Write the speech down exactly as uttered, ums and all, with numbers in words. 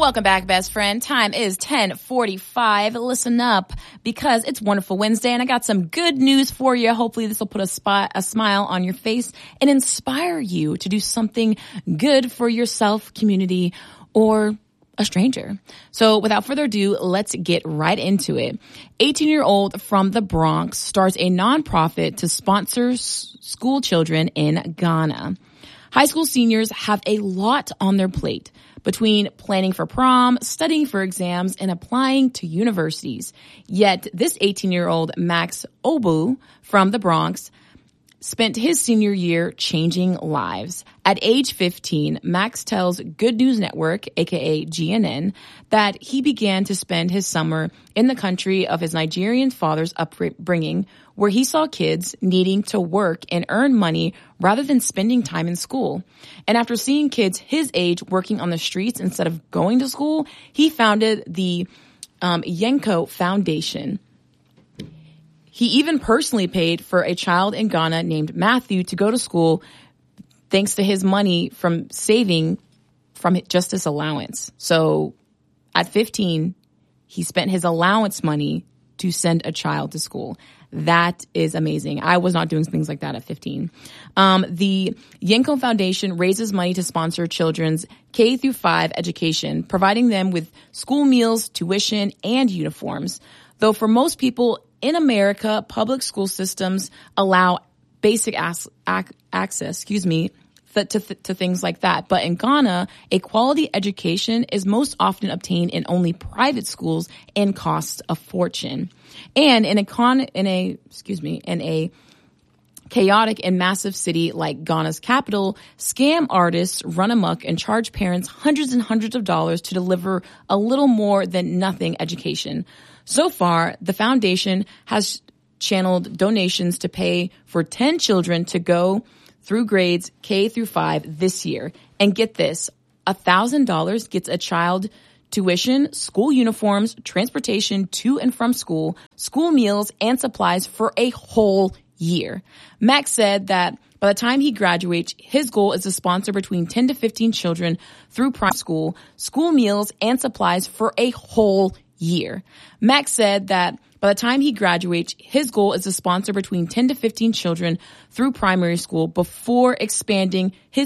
Welcome back, best friend. Time is ten forty-five. Listen up, because it's Wonderful Wednesday, and I got some good news for you. Hopefully this will put a, spot, a smile on your face and inspire you to do something good for yourself, community, or a stranger. So without further ado, let's get right into it. eighteen-year-old from the Bronx starts a nonprofit to sponsor s- school children in Ghana. High school seniors have a lot on their plate between planning for prom, studying for exams, and applying to universities. Yet this eighteen-year-old Max Obu from the Bronx spent his senior year changing lives. At age fifteen, Max tells Good News Network, aka G N N, that he began to spend his summer in the country of his Nigerian father's upbringing, where he saw kids needing to work and earn money rather than spending time in school. And after seeing kids his age working on the streets instead of going to school, he founded the um, Yenko Foundation. He even personally paid for a child in Ghana named Matthew to go to school thanks to his money from saving from just his allowance. So at fifteen, he spent his allowance money to send a child to school. That is amazing. I was not doing things like that at fifteen. Um, the Yenko Foundation raises money to sponsor children's K through five education, providing them with school meals, tuition, and uniforms. Though for most people in America, public school systems allow basic as- ac- access, excuse me, th- to, th- to things like that. But in Ghana, a quality education is most often obtained in only private schools and costs a fortune. And in a con, in a, excuse me, in a chaotic and massive city like Ghana's capital, scam artists run amok and charge parents hundreds and hundreds of dollars to deliver a little more than nothing education. So far, the foundation has channeled donations to pay for ten children to go through grades K through five this year. And get this, one thousand dollars gets a child tuition, school uniforms, transportation to and from school, school meals, and supplies for a whole year. Max said that by the time he graduates, his goal is to sponsor between ten to fifteen children through prime school, school meals, and supplies for a whole year. Max said that by the time he graduates, his goal is to sponsor between ten to fifteen children through primary school before expanding his